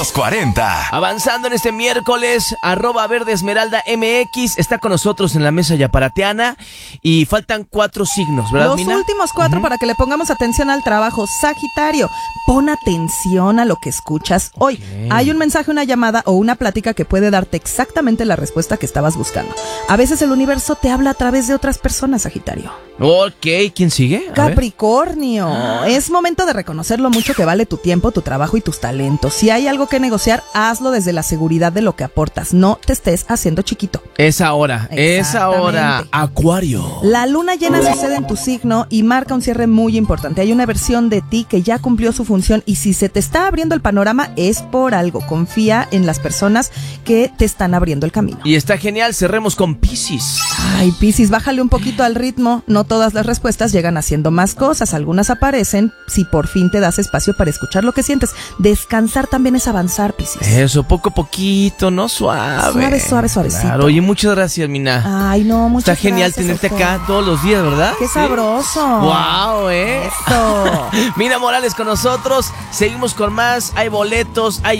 los 40. Avanzando en este miércoles, @verdesmeralda_mx está con nosotros en la mesa yaparateana y faltan 4 signos, ¿verdad, Los Mina? últimos 4 para que le pongamos atención al trabajo. Sagitario, pon atención a lo que escuchas hoy. Hay un mensaje, una llamada o una plática que puede darte exactamente la respuesta que estabas buscando. A veces el universo te habla a través de otras personas, Sagitario. Ok, ¿quién sigue? A ver. Capricornio, es momento de reconocer lo mucho que vale tu tiempo, tu trabajo y tus talentos. Si hay algo que negociar, hazlo desde la seguridad de lo que aportas. No te estés haciendo chiquito. Es ahora. Acuario. La luna llena sucede en tu signo y marca un cierre muy importante. Hay una versión de ti que ya cumplió su función y si se te está abriendo el panorama es por algo. Confía en las personas que te están abriendo el camino. Y está genial, cerremos con Piscis. Ay, Piscis, bájale un poquito al ritmo. No todas las respuestas llegan haciendo más cosas. Algunas aparecen si por fin te das espacio para escuchar lo que sientes. Descansar también es avanzar, Piscis. Eso, poco a poquito, ¿no? Suave. Suavecito. Claro, oye, muchas gracias, Mina. Ay, no, muchas Está genial gracias, tenerte Ojo. acá todos los días, ¿verdad? Qué sabroso. Wow, Eso. Mina Morales con nosotros. Seguimos con más. Hay boletos, hay